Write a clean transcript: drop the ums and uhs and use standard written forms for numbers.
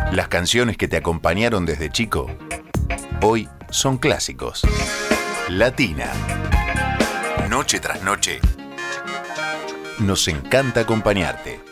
Las canciones que te acompañaron desde chico, hoy son clásicos. Latina. Noche tras noche, nos encanta acompañarte.